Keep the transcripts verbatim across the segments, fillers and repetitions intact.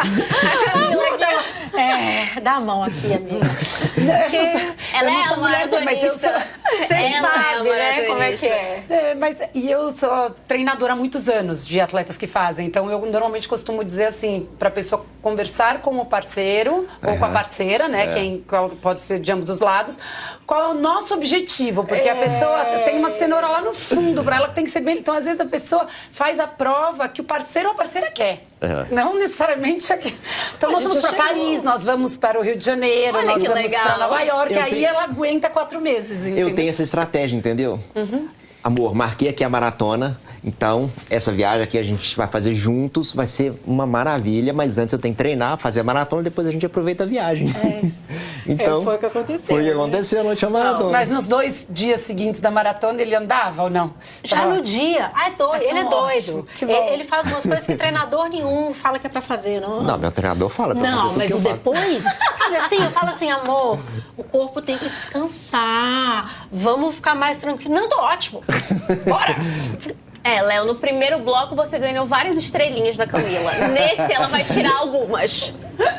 É, dá a mão aqui, amiga. Porque ela eu é sou a mulher, mas eu sou... Você Ela sabe, é a né, como é que é. É, mas, e eu sou treinadora há muitos anos de atletas que fazem, então eu normalmente costumo dizer assim, para a pessoa conversar com o parceiro uhum. ou com a parceira, né, é. quem qual pode ser de ambos os lados, qual é o nosso objetivo, porque é. a pessoa tem uma cenoura lá no fundo, para ela que tem que ser bem, então às vezes a pessoa faz a prova que o parceiro ou a parceira quer. Uhum. Não necessariamente aqui. Então, nós vamos para Paris, nós vamos para o Rio de Janeiro, Olha, nós vamos para Nova York, eu aí tenho... ela aguenta quatro meses. Entendeu? Eu tenho essa estratégia, entendeu? Uhum. Amor, marquei aqui a maratona, então essa viagem aqui a gente vai fazer juntos, vai ser uma maravilha, mas antes eu tenho que treinar, fazer a maratona, depois a gente aproveita a viagem. É isso. Então, é, foi o que aconteceu. Foi o que né? aconteceu, não tinha maratona. Mas nos dois dias seguintes da maratona ele andava ou não? Já Tava... no dia. Ah, é doido. É ele é doido. Que bom. Ele, ele faz umas coisas que treinador nenhum fala que é pra fazer. Não, não meu treinador fala pra Não, fazer mas que o eu faço. depois, sabe assim, eu falo assim, amor, o corpo tem que descansar, vamos ficar mais tranquilo. Não, tô ótimo. Bora! É, Léo, no primeiro bloco você ganhou várias estrelinhas da Camila. Nesse, ela vai tirar algumas.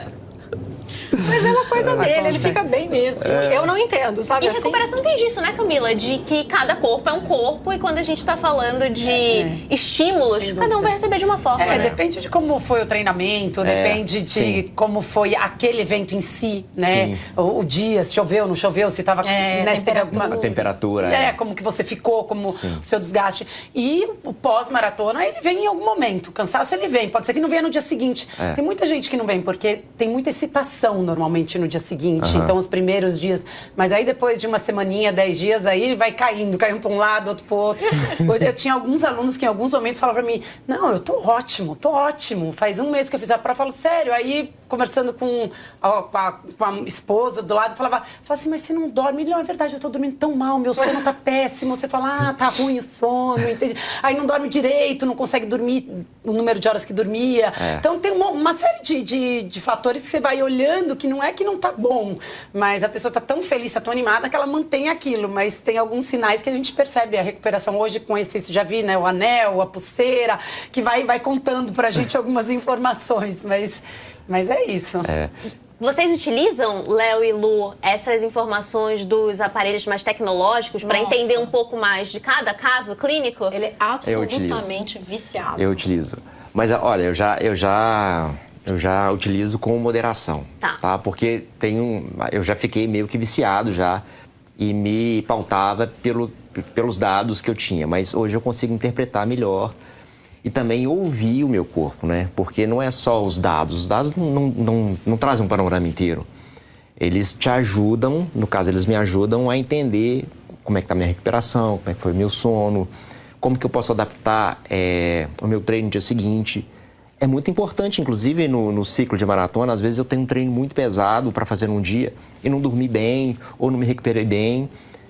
Mas é uma coisa Ela dele, acontece. ele fica bem mesmo. É. Eu não entendo, sabe E assim? recuperação tem disso, né, Camila? De que cada corpo é um corpo e quando a gente tá falando de é. estímulos, cada um vai receber de uma forma, É, né? depende de como foi o treinamento, é, depende de sim. como foi aquele evento em si, né? O, o dia, se choveu, não choveu, se tava... É, né, temperatura. Alguma... A temperatura. É, é, como que você ficou, como sim. o seu desgaste. E o pós-maratona, ele vem em algum momento. O cansaço, ele vem. Pode ser que não venha no dia seguinte. É. Tem muita gente que não vem, porque tem muita excitação, normalmente, no dia seguinte. Uhum. Então, os primeiros dias... Mas aí, depois de uma semaninha, dez dias, aí vai caindo. Caindo para um lado, outro para o outro. Eu tinha alguns alunos que, em alguns momentos, falavam para mim, não, eu tô ótimo, tô ótimo. Faz um mês que eu fiz a prova. Eu falo, sério? Aí, conversando com a, com a, com a esposa do lado, falava, falava assim, mas você não dorme? Não, é verdade, eu tô dormindo tão mal, meu sono tá péssimo. Você fala, ah, tá ruim o sono, entende? Aí não dorme direito, não consegue dormir o número de horas que dormia. É. Então, tem uma, uma série de, de, de fatores que você vai olhando que não é que não tá bom, mas a pessoa tá tão feliz, tá tão animada que ela mantém aquilo, mas tem alguns sinais que a gente percebe a recuperação hoje com esse, já vi, né, o anel, a pulseira, que vai, vai contando pra gente algumas informações, mas, mas é isso. É. Vocês utilizam, Léo e Lu, essas informações dos aparelhos mais tecnológicos para entender um pouco mais de cada caso clínico? Ele é absolutamente viciado. Eu utilizo. Mas, olha, eu já... Eu já... Eu já utilizo com moderação, tá? tá? Porque tem um, eu já fiquei meio que viciado já e me pautava pelo, pelos dados que eu tinha. Mas hoje eu consigo interpretar melhor e também ouvir o meu corpo, né? Porque não é só os dados. Os dados não, não, não, não trazem um panorama inteiro. Eles te ajudam, no caso, eles me ajudam a entender como é que está a minha recuperação, como é que foi o meu sono, como que eu posso adaptar é, o meu treino no dia seguinte. É muito importante, inclusive, no, no ciclo de maratona, às vezes eu tenho um treino muito pesado para fazer num dia e não dormi bem ou não me recuperei bem.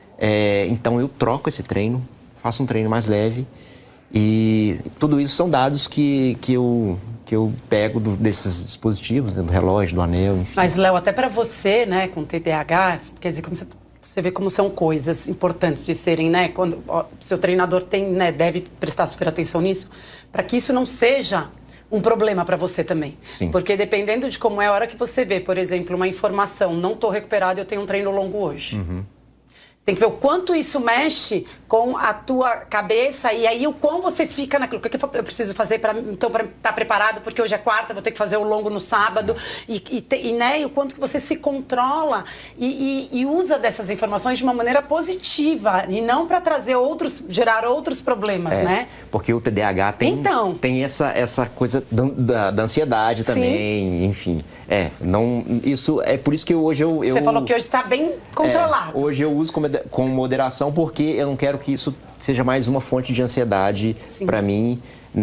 É, então, eu troco esse treino, faço um treino mais leve e tudo isso são dados que, que, eu, que eu pego do, desses dispositivos, né, do relógio, do anel, enfim. Mas, Léo, até para você, né, com T D A H, quer dizer, como você... Você vê como são coisas importantes de serem, né? Quando o seu treinador tem, né, deve prestar super atenção nisso, para que isso não seja um problema para você também. Sim. Porque dependendo de como é a hora que você vê, por exemplo, uma informação, não estou recuperado, eu tenho um treino longo hoje. Uhum. Tem que ver o quanto isso mexe com a tua cabeça e aí o quão você fica naquilo. O que eu preciso fazer para então para estar preparado, porque hoje é quarta, vou ter que fazer o longo no sábado. E, e, e, né, e o quanto que você se controla e, e, e usa dessas informações de uma maneira positiva e não para trazer outros, gerar outros problemas, é, né? Porque o T D A H tem, então, tem essa, essa coisa da, da ansiedade também, sim. Enfim. É, não, isso, é por isso que hoje eu... eu você falou que hoje está bem controlado. É, hoje eu uso com, com moderação porque eu não quero que isso seja mais uma fonte de ansiedade para mim,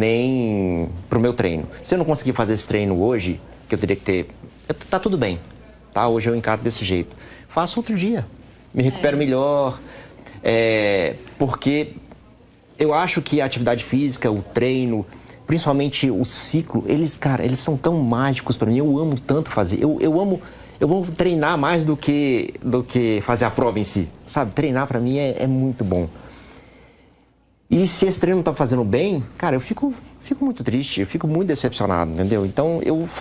nem para o meu treino. Se eu não conseguir fazer esse treino hoje, que eu teria que ter... Tá tudo bem, tá? Hoje eu encaro desse jeito. Faço outro dia, me recupero é. melhor, é, porque eu acho que a atividade física, o treino... Principalmente o ciclo, eles, cara, eles são tão mágicos para mim. Eu amo tanto fazer. Eu, eu amo, eu amo treinar mais do que, do que fazer a prova em si, sabe? Treinar para mim é, é muito bom. E se esse treino não tá fazendo bem, cara, eu fico, fico muito triste, eu fico muito decepcionado, entendeu? Então eu